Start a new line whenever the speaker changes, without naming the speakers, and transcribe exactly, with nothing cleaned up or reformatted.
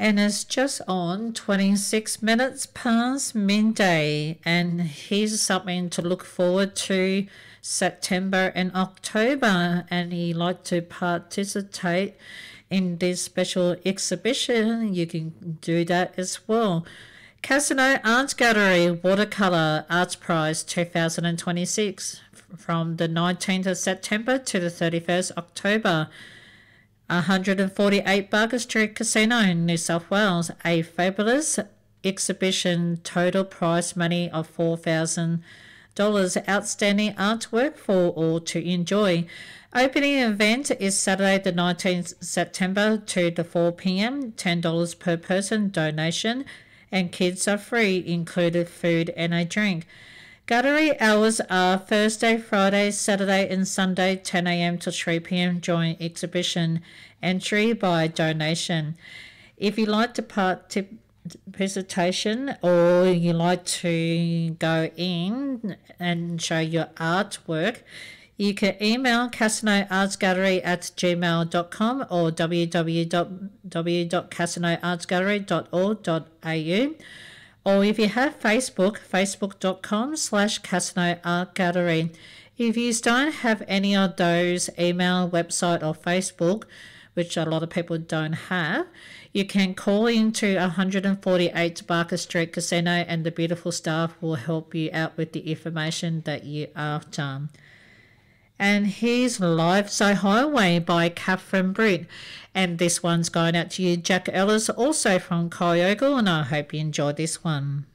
And it's just on twenty-six minutes past midday. And here's something to look forward to September and October. And you like to participate in this special exhibition, you can do that as well. Casino Arts Gallery Watercolour Arts Prize twenty twenty-six from the nineteenth of September to the thirty-first of October. one forty-eight Barker Street Casino, New South Wales. A fabulous exhibition, total prize money of four thousand dollars. Outstanding artwork for all to enjoy. Opening event is Saturday the nineteenth of September to the four p.m. ten dollars per person donation, and kids are free, included food and a drink. Gallery hours are Thursday, Friday, Saturday and Sunday ten a.m. to three p.m. during exhibition. Entry by donation. If you like to participate or you like to go in and show your artwork, you can email Casino Arts Gallery at gmail dot com or w w w dot casino arts gallery dot org dot a u. Or if you have Facebook, facebook dot com slash Casino Art Gallery. If you don't have any of those, email, website or Facebook, which a lot of people don't have, you can call into one forty-eight Barker Street Casino and the beautiful staff will help you out with the information that you are after. And here's Life's a Highway by Catherine Britt. And this one's going out to you, Jack Ellis, also from Kyogle, and I hope you enjoy this one.